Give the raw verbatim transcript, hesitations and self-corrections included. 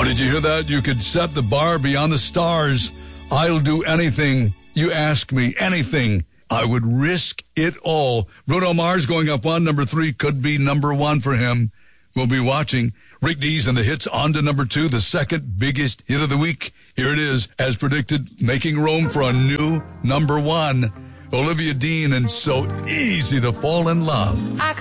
did you hear that? You could set the bar beyond the stars. I'll do anything you ask me, anything. I would risk it all. Bruno Mars going up one. Number three could be number one for him. We'll be watching. Rick Dees and the Hits on to number two, the second biggest hit of the week. Here it is, as predicted, making room for a new number one. Olivia Dean and So Easy to Fall in Love.